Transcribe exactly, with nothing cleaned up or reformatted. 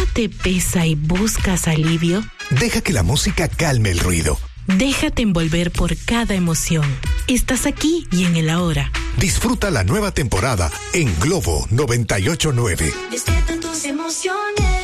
te pesa y buscas alivio? Deja que la música calme el ruido. Déjate envolver por cada emoción. Estás aquí y en el ahora. Disfruta la nueva temporada en Globo noventa y ocho punto nueve. Despierta tus emociones.